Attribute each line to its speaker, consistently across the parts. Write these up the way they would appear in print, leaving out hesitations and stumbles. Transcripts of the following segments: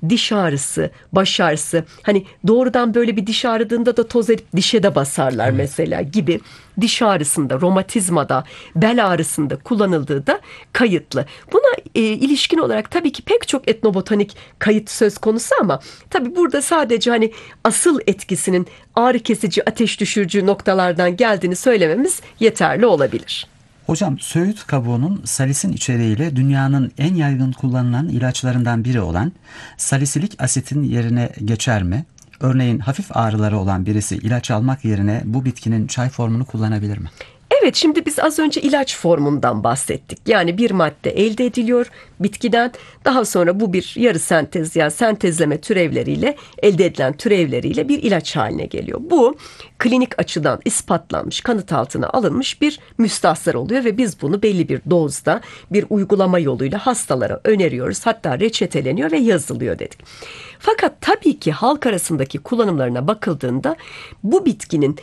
Speaker 1: diş ağrısı, baş ağrısı, hani doğrudan böyle bir diş ağrıdığında da toz edip dişe de basarlar mesela gibi, diş ağrısında, romatizmada, bel ağrısında kullanıldığı da kayıtlı. Buna ilişkin olarak tabii ki pek çok etnobotanik kayıt söz konusu ama tabii burada sadece hani asıl etkisinin ağrı kesici, ateş düşürücü noktalardan geldiğini söylememiz yeterli olabilir.
Speaker 2: Hocam, söğüt kabuğunun salisin içeriğiyle dünyanın en yaygın kullanılan ilaçlarından biri olan salisilik asitin yerine geçer mi? Örneğin hafif ağrıları olan birisi ilaç almak yerine bu bitkinin çay formunu kullanabilir mi?
Speaker 1: Evet, şimdi biz az önce ilaç formundan bahsettik. Yani bir madde elde ediliyor bitkiden, daha sonra bu bir yarı sentez ya sentezleme türevleriyle, elde edilen türevleriyle bir ilaç haline geliyor. Bu klinik açıdan ispatlanmış, kanıt altına alınmış bir müstahsar oluyor ve biz bunu belli bir dozda bir uygulama yoluyla hastalara öneriyoruz. Hatta reçeteleniyor ve yazılıyor dedik. Fakat tabii ki halk arasındaki kullanımlarına bakıldığında bu bitkinin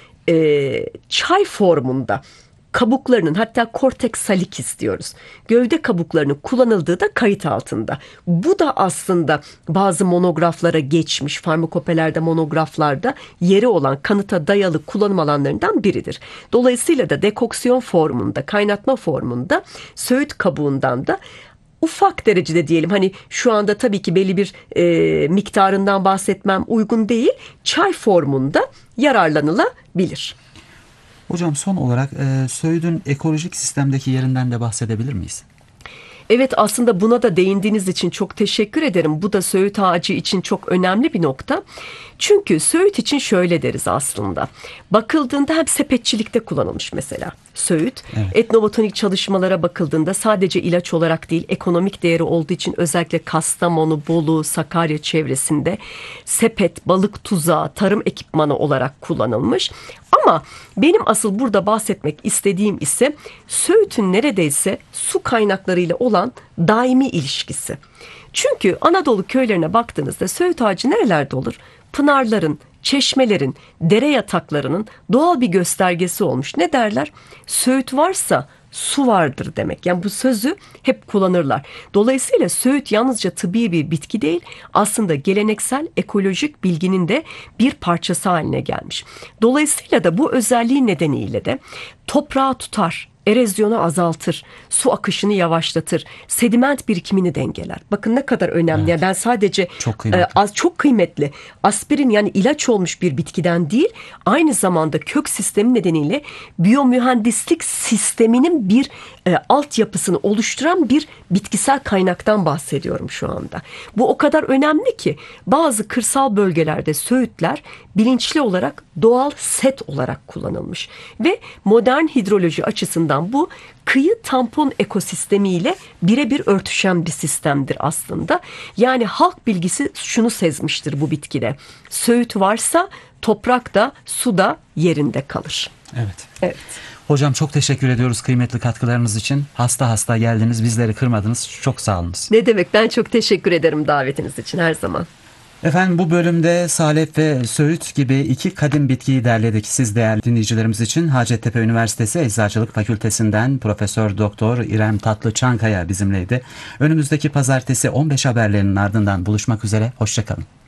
Speaker 1: çay formunda kabuklarının, hatta Cortex salicus diyoruz, gövde kabuklarının kullanıldığı da kayıt altında. Bu da aslında bazı monograflara geçmiş, farmakopelerde, monograflarda yeri olan kanıta dayalı kullanım alanlarından biridir. Dolayısıyla da dekoksiyon formunda, kaynatma formunda söğüt kabuğundan da ufak derecede diyelim, hani şu anda tabii ki belli bir miktarından bahsetmem uygun değil, çay formunda yararlanılabilir.
Speaker 2: Hocam, son olarak söğüdün ekolojik sistemdeki yerinden de bahsedebilir miyiz?
Speaker 1: Evet, aslında buna da değindiğiniz için çok teşekkür ederim. Bu da söğüt ağacı için çok önemli bir nokta. Çünkü söğüt için şöyle deriz aslında. Bakıldığında hem sepetçilikte kullanılmış mesela söğüt. Evet. Etnobotanik çalışmalara bakıldığında sadece ilaç olarak değil, ekonomik değeri olduğu için özellikle Kastamonu, Bolu, Sakarya çevresinde sepet, balık tuzağı, tarım ekipmanı olarak kullanılmış. Ama benim asıl burada bahsetmek istediğim ise söğütün neredeyse su kaynaklarıyla olan daimi ilişkisi. Çünkü Anadolu köylerine baktığınızda söğüt ağacı nerelerde olur? Pınarların, çeşmelerin, dere yataklarının doğal bir göstergesi olmuş. Ne derler? Söğüt varsa su vardır demek. Yani bu sözü hep kullanırlar. Dolayısıyla söğüt yalnızca tıbbi bir bitki değil, aslında geleneksel ekolojik bilginin de bir parçası haline gelmiş. Dolayısıyla da bu özelliği nedeniyle de toprağı tutar, erozyonu azaltır, su akışını yavaşlatır, sediment birikimini dengeler. Bakın ne kadar önemli. Evet. Yani ben sadece çok kıymetli. Aspirin, yani ilaç olmuş bir bitkiden değil, aynı zamanda kök sistemi nedeniyle biyomühendislik sisteminin bir altyapısını oluşturan bir bitkisel kaynaktan bahsediyorum şu anda. Bu o kadar önemli ki bazı kırsal bölgelerde söğütler bilinçli olarak doğal set olarak kullanılmış ve modern hidroloji açısından bu kıyı tampon ekosistemiyle birebir örtüşen bir sistemdir aslında. Yani halk bilgisi şunu sezmiştir bu bitkide: söğüt varsa toprak da su da yerinde kalır.
Speaker 2: Evet.
Speaker 1: Evet.
Speaker 2: Hocam, çok teşekkür ediyoruz kıymetli katkılarınız için. Hasta geldiniz, bizleri kırmadınız. Çok sağ olunuz.
Speaker 1: Ne demek, ben çok teşekkür ederim davetiniz için her zaman.
Speaker 2: Efendim, bu bölümde salep ve söğüt gibi iki kadim bitkiyi derledik siz değerli dinleyicilerimiz için. Hacettepe Üniversitesi Eczacılık Fakültesinden Profesör Doktor İrem Tatlıçankaya bizimleydi. Önümüzdeki pazartesi 15 haberlerinin ardından buluşmak üzere. Hoşça kalın.